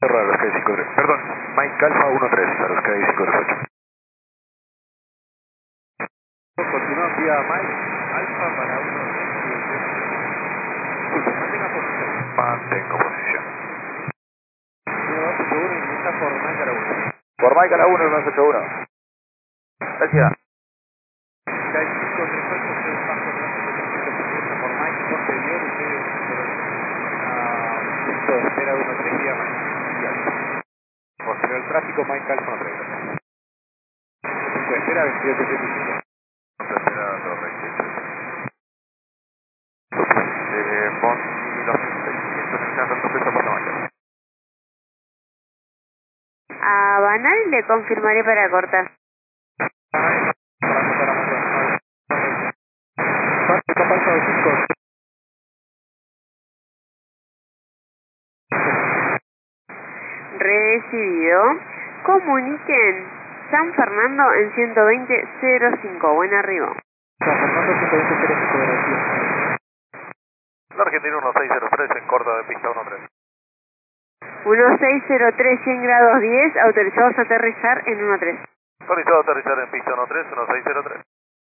Raro, Sky 53. Perdón, Mike Alpha 13, a los Sky 538. Continúa vía Mike Alpha para 1. Mantenga posición. Mantengo posición. 1281 y está por Mike a la 1. Por Mike a la 1, 981. Gracias. Sky 538, usted bajo tráfico por Mike, posterior, usted punto de espera 13 vía Mike. Posterior al tráfico, Mike Alpha 13. Punto de espera 2875. Punto de espera, torre 18. Bondi 2600, necesitan tanto peso por la máquina. A Banal le confirmaré para cortar. Recibido. Comuniquen San Fernando en 120.05. Buen arribo. San Fernando 120.05 de Recién. La Argentina 1603 en corta de pista 13. 1603, 100 grados 10, autorizados a aterrizar en 13. Autorizado a aterrizar en pista 13, 1603.